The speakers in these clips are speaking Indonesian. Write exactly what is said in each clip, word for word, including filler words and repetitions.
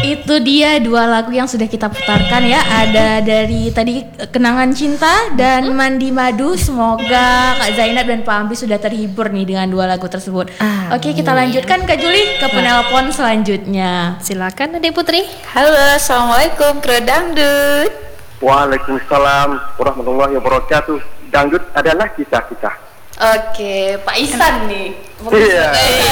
Itu dia dua lagu yang sudah kita putarkan ya. Ada dari tadi Kenangan Cinta dan Mandi Madu. Semoga Kak Zainab dan Pak Amri sudah terhibur nih dengan dua lagu tersebut. Amin. Oke, kita lanjutkan Kak Juli ke penelpon selanjutnya. Silakan Adik Putri. Halo, assalamualaikum Pro Dangdut. Waalaikumsalam warahmatullahi wabarakatuh. Dangdut adalah kita-kita. Oke, Pak Ihsan nih. Iya.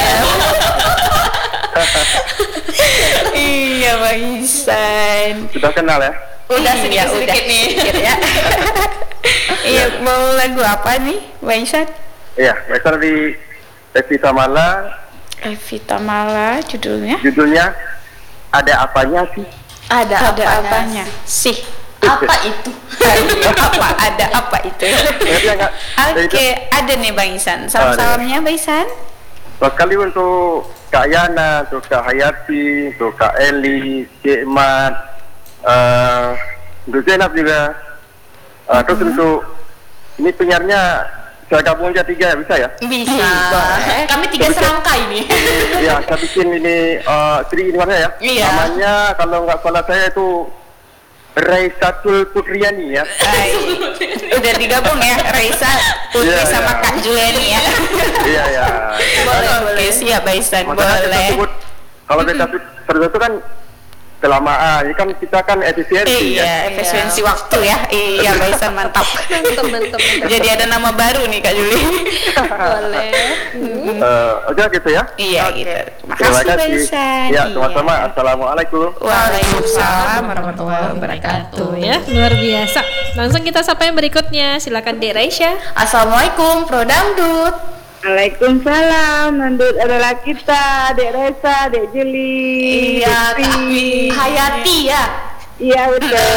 Iya, Bang Ihsan. Sudah kenal ya? Udah Iya, sedikit-sedikit nih. sedikit ya. Iya, mau lagu apa nih, Bang Ihsan? Iya, besar di Evita Mala. Evita Mala judulnya. Judulnya Ada Apanya Sih? Ada, Ada apanya? apanya? Sih. Apa itu? apa ada apa itu? Ngerti ya, Kak? Oke, ada nih Bang Ihsan. Salam-salamnya Bang Ihsan. Sekali untuk Kak Yana, untuk Kak Hayati, untuk Kak Eli, Cik Mat, uh, untuk Zainab juga. Uh, terus untuk ini penyiarnya saya gabung aja tiga ya, bisa ya? Bisa. Kami tiga serangkai ini. Ya, saya bikin ini uh, Sri ini warna ya. Iya. Namanya kalau nggak salah saya itu Raisatul Putriani ya. Ay, udah digabung ya Raisa Putri Iya, sama iya. Kak Juliani ya. Iya ya. Boleh, boleh. Siap Bang Ihsan, Makanya kita boleh. sebut kalau kita sebut itu kan kelamaan, ini kan kita kan efisiensi Iya, ya. efisiensi waktu ya. Iya, Bang Ihsan mantap. Mantap, mantap, mantap. Jadi ada nama baru nih Kak Juli. Boleh. Uh, oke gitu ya. Iya, Oke. gitu. Terima Makasih Bang kasih. Ihsan. Ya, Iya. sama-sama. Assalamualaikum. Waalaikumsalam warahmatullahi wabarakatuh. Tuh ya, luar biasa. Langsung kita sapa yang berikutnya. Silakan Dek Raisya. Assalamualaikum Pro Dangdut. Waalaikumsalam, Nandut adalah kita, Dek Resa, Dek Juli, Iya, Dek Kak Pi. Hayati ya. Iya betul.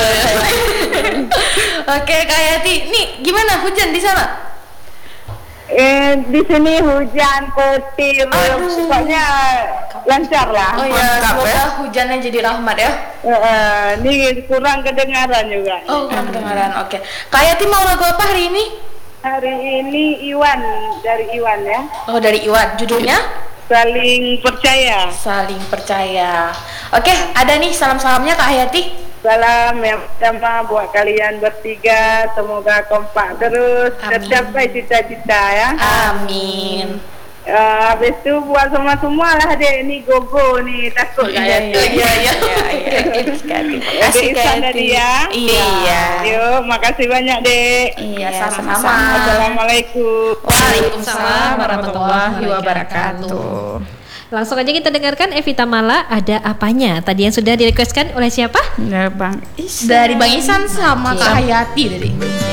Oke, Kak Hayati. Nih, gimana hujan di sana? eh, di sini hujan petir, Aduh. pokoknya lancar lah. Oh iya, Mantap, semoga ya. hujannya jadi rahmat ya. Eh, eh, ini kurang kedengaran juga. Oh, kurang kedengaran. Oke. Kak Hayati mau lagu apa hari ini? Hari ini Iwan, dari Iwan ya. Oh, dari Iwan. Judulnya? Saling percaya. Saling Percaya. Oke, ada nih salam-salamnya Kak Hayati. Salam yang pertama buat kalian bertiga, semoga kompak terus, Amin. tercapai cita-cita ya. Amin. Uh, habis itu buat semua-semua lah dek, ni gogo ni takut Iya, lah iya, iya, iya. Terima kasih Dek Ihsan tadi ya. Iya. Yuk, makasih banyak dek. Iya, Iya, sama-sama. sama-sama. Assalamualaikum. Waalaikumsalam warahmatullahi wabarakatuh. Langsung aja kita dengarkan Evita Mala, Ada Apanya. Tadi yang sudah direquestkan oleh siapa? Benar Bang Ihsan. Dari Bang Ihsan sama Oke. Kak Hayati tadi.